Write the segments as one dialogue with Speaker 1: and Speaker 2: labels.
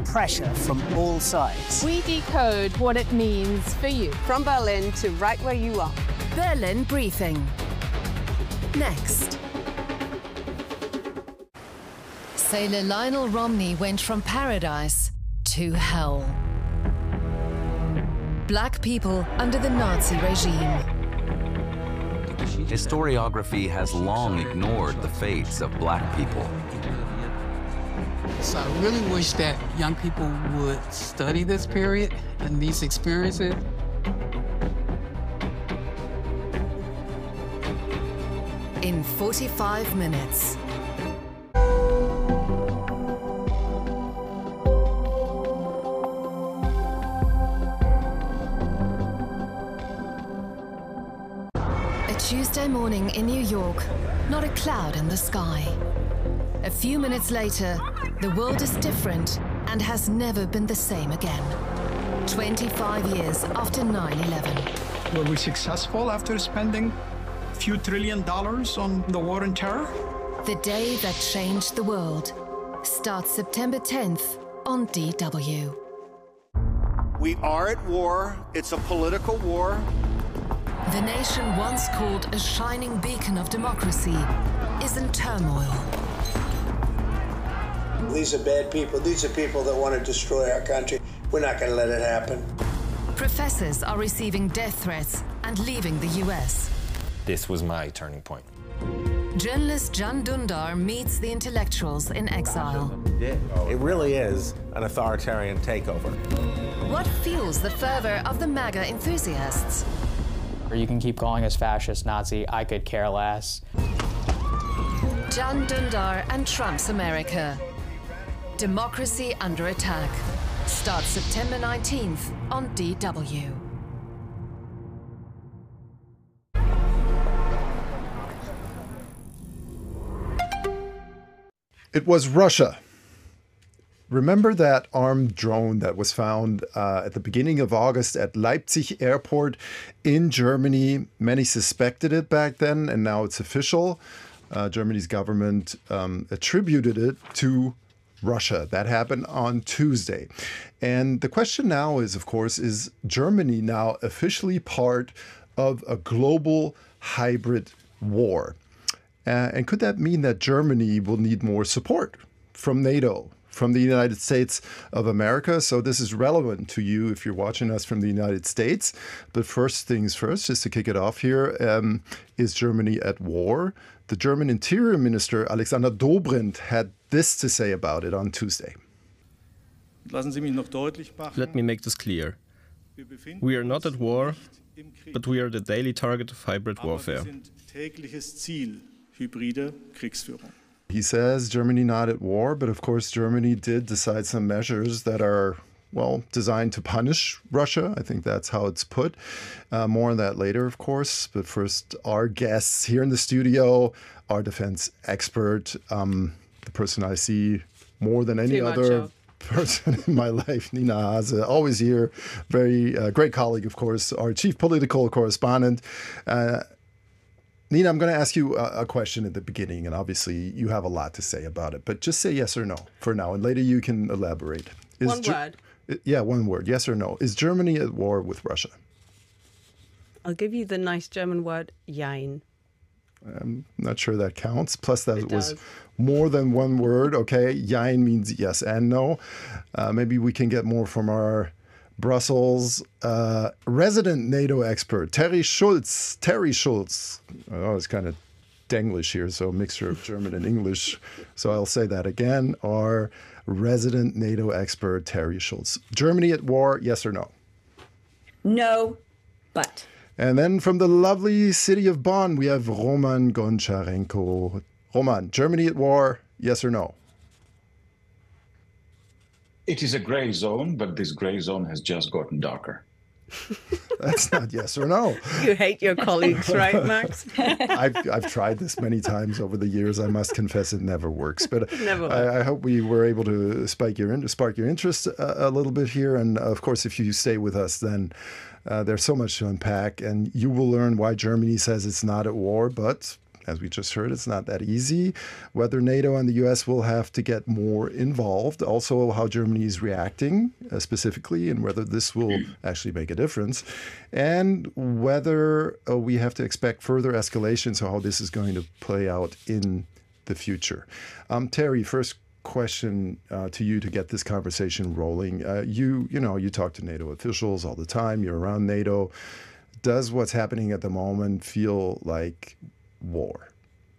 Speaker 1: pressure from all sides.
Speaker 2: We decode what it means for you.
Speaker 3: From Berlin to right where you are.
Speaker 4: Berlin Briefing. Next. Sailor Lionel Romney went from paradise to hell. Black people under the Nazi regime.
Speaker 5: Historiography has long ignored the fates of black people.
Speaker 6: So I really wish that young people would study this period and these experiences.
Speaker 4: In 45 minutes. Tuesday morning in New York, not a cloud in the sky. A few minutes later, the world is different and has never been the same again. 25 years after 9/11.
Speaker 7: Were we successful after spending a few $1 trillion on the war on terror?
Speaker 4: The day that changed the world starts September 10th on DW.
Speaker 8: We are at war. It's a political war.
Speaker 4: The nation once called a shining beacon of democracy is in turmoil.
Speaker 9: These are bad people. These are people that want to destroy our country. We're not going to let it happen.
Speaker 4: Professors are receiving death threats and leaving the US.
Speaker 10: This was my turning point.
Speaker 4: Journalist Can Dündar meets the intellectuals in exile.
Speaker 11: It really is an authoritarian takeover.
Speaker 4: What fuels the fervor of the MAGA enthusiasts?
Speaker 12: You can keep calling us fascist, Nazi, I could care less.
Speaker 4: Can Dündar and Trump's America. Democracy under attack. Starts September 19th on DW.
Speaker 13: It was Russia. Remember that armed drone that was found at the beginning of August at Leipzig Airport in Germany? Many suspected it back then, and now it's official. Germany's government attributed it to Russia. That happened on Tuesday. And the question now is, of course, is Germany now officially part of a global hybrid war? And could that mean that Germany will need more support from NATO, from the United States of America? So this is relevant to you if you're watching us from the United States. But first things first, just to kick it off here, is Germany at war? The German Interior Minister, Alexander Dobrindt, had this to say about it on Tuesday.
Speaker 14: Let me make this clear. We are not at war, but we are the daily target of hybrid warfare.
Speaker 13: He says Germany not at war, but of course Germany did decide some measures that are, well, designed to punish Russia. I think that's how it's put. More on that later, of course. But first, our guests here in the studio, our defense expert, the person I see more than any other person in my life, Nina Hase, always here. Very great colleague, of course, our chief political correspondent. Nina, I'm going to ask you a question at the beginning, and obviously you have a lot to say about it, but just say yes or no for now, and later you can elaborate.
Speaker 3: One word.
Speaker 13: Yeah, one word, yes or no. Is Germany at war with Russia?
Speaker 3: I'll give you the nice German word, jein.
Speaker 13: I'm not sure that counts. Plus, that was more than one word. Okay, jein means yes and no. Maybe we can get more from our Brussels resident NATO expert, Terry Schulz. Terry Schulz. Oh, it's kind of Denglish here, so a mixture of German and English. So I'll say that again. Our resident NATO expert, Terry Schulz. Germany at war, yes or no?
Speaker 15: No, but.
Speaker 13: And then from the lovely city of Bonn, we have Roman Goncharenko. Roman, Germany at war, yes or no?
Speaker 16: It is a gray zone, but this gray zone has just gotten darker.
Speaker 13: That's not yes or no.
Speaker 3: You hate your colleagues, right, Max?
Speaker 13: I've tried this many times over the years. I must confess it never works. But
Speaker 3: never
Speaker 13: I hope we were able to spark your interest a little bit here. And of course, if you stay with us, then there's so much to unpack. And you will learn why Germany says it's not at war, but as we just heard, it's not that easy. Whether NATO and the US will have to get more involved, also how Germany is reacting specifically, and whether this will actually make a difference, and whether we have to expect further escalation, so how this is going to play out in the future. Terry, first question to you to get this conversation rolling. You talk to NATO officials all the time. You're around NATO. Does what's happening at the moment feel like war?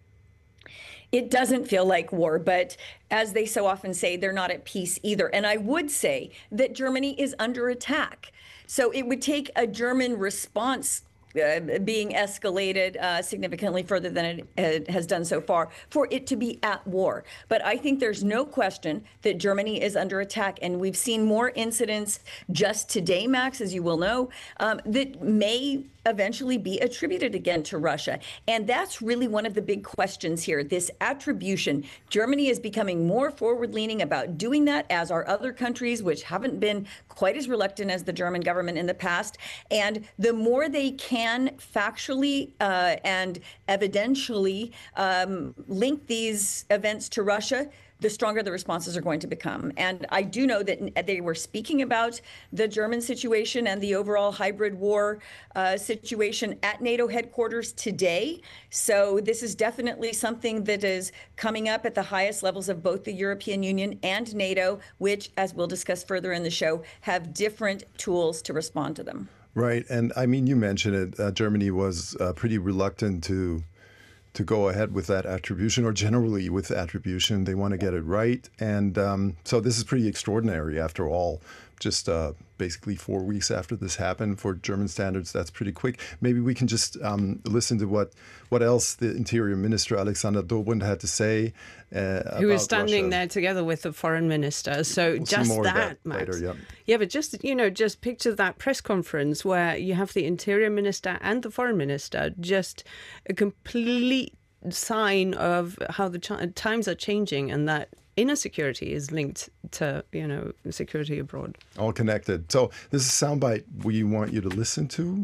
Speaker 15: It doesn't feel like war, but as they so often say, they're not at peace either. And I would say that Germany is under attack. So it would take a German response being escalated significantly further than it has done so far for it to be at war. But I think there's no question that Germany is under attack. And we've seen more incidents just today, Max, as you will know, that may eventually be attributed again to Russia. And that's really one of the big questions here, this attribution. Germany is becoming more forward-leaning about doing that, as are other countries, which haven't been quite as reluctant as the German government in the past. And the more they can factually and evidentially link these events to Russia, the stronger the responses are going to become. And I do know that they were speaking about the German situation and the overall hybrid war situation at NATO headquarters today. So this is definitely something that is coming up at the highest levels of both the European Union and NATO, which, as we'll discuss further in the show, have different tools to respond to them.
Speaker 13: Right. And I mean, you mentioned it. Germany was pretty reluctant to go ahead with that attribution, or generally with attribution. They want to get it right. And so this is pretty extraordinary after all. Just basically 4 weeks after this happened, for German standards, that's pretty quick. Maybe we can just listen to what else the Interior Minister Alexander Dobrindt had to say
Speaker 3: who was standing Russia there together with the foreign minister. So we'll just that, Max.
Speaker 13: Later,
Speaker 3: yeah, but just picture that press conference where you have the Interior Minister and the foreign minister, just a complete sign of how the times are changing, and that inner security is linked to, security abroad.
Speaker 13: All connected. So this is a soundbite we want you to listen to.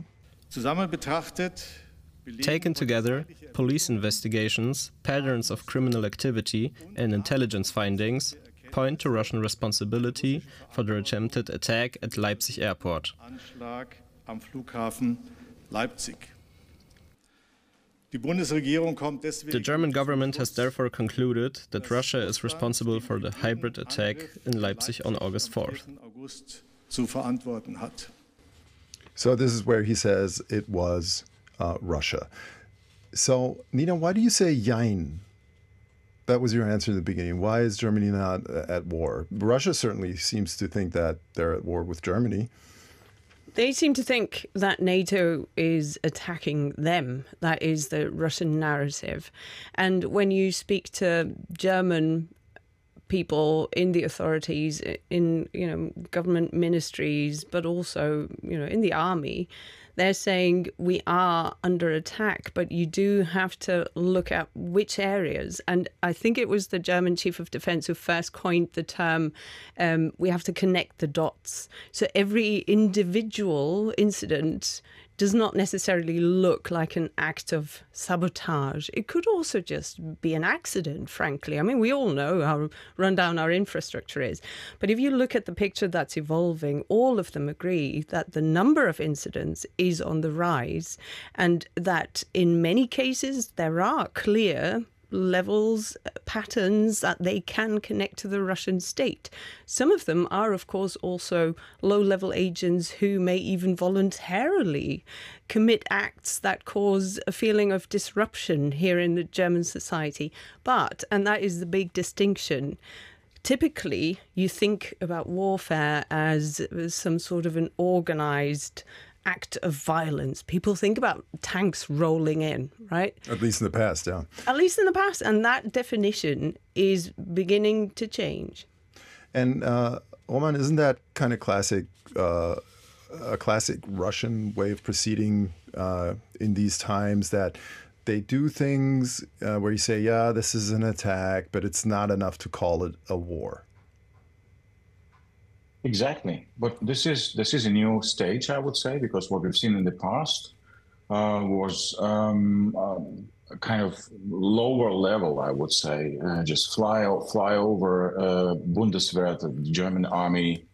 Speaker 14: Taken together, police investigations, patterns of criminal activity, and intelligence findings point to Russian responsibility for the attempted attack at Leipzig airport. The German government has therefore concluded that Russia is responsible for the hybrid attack in Leipzig on August 4th.
Speaker 13: So this is where he says it was Russia. So, Nina, why do you say Jein? That was your answer in the beginning. Why is Germany not at war? Russia certainly seems to think that they're at war with Germany.
Speaker 3: They seem to think that NATO is attacking them. That is the Russian narrative. And when you speak to German people in the authorities, in government ministries, but also in the army, they're saying we are under attack, but you do have to look at which areas. And I think it was the German chief of defense who first coined the term, we have to connect the dots. So every individual incident does not necessarily look like an act of sabotage. It could also just be an accident, frankly. I mean, we all know how run down our infrastructure is. But if you look at the picture that's evolving, all of them agree that the number of incidents is on the rise, and that in many cases there are clear levels, patterns that they can connect to the Russian state. Some of them are, of course, also low-level agents who may even voluntarily commit acts that cause a feeling of disruption here in the German society. But, and that is the big distinction, typically you think about warfare as some sort of an organized act of violence. People think about tanks rolling in, right?
Speaker 13: At least in the past, yeah.
Speaker 3: At least in the past. And that definition is beginning to change.
Speaker 13: And Roman, isn't that kind of classic, a classic Russian way of proceeding in these times, that they do things where you say, yeah, this is an attack, but it's not enough to call it a war?
Speaker 16: Exactly, but this is a new stage, I would say, because what we've seen in the past was a kind of lower level, I would say, just fly over Bundeswehr, the German army,